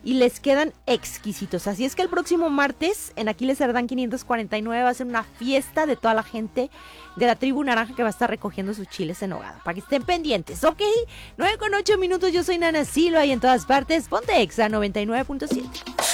y les quedan exquisitos. Así es que el próximo martes en Aquiles Cerdán 549 va a ser una fiesta de toda la gente de la tribu naranja que va a estar recogiendo sus chiles en nogada, para que estén pendientes, ¿ok? 9:08 minutos, yo soy Nana Silva y en todas partes, ponte Exa 99.7.